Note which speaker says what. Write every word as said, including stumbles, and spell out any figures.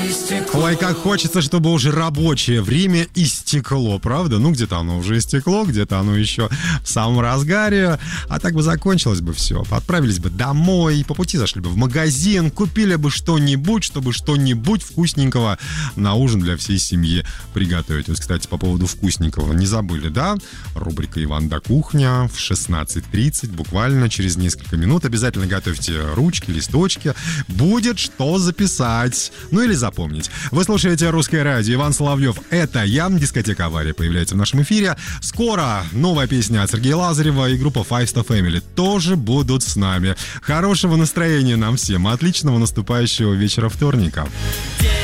Speaker 1: Ой, как хочется, чтобы уже рабочее время истекло, правда? Ну, где-то оно уже истекло, где-то оно еще в самом разгаре. А так бы закончилось бы все. Отправились бы домой, по пути зашли бы в магазин, купили бы что-нибудь, чтобы что-нибудь вкусненького на ужин для всей семьи приготовить. Вот, кстати, по поводу вкусненького не забыли, да? Рубрика «Иван да кухня» в шестнадцать тридцать, буквально через несколько минут. Обязательно готовьте ручки, листочки. Будет что записать. Ну или запомнить. Вы слушаете «Русское радио». Иван Соловьев. Это я. Дискотека «Авария» появляется в нашем эфире. Скоро новая песня от Сергея Лазарева и группа Five Star Family тоже будут с нами. Хорошего настроения нам всем. Отличного наступающего вечера вторника.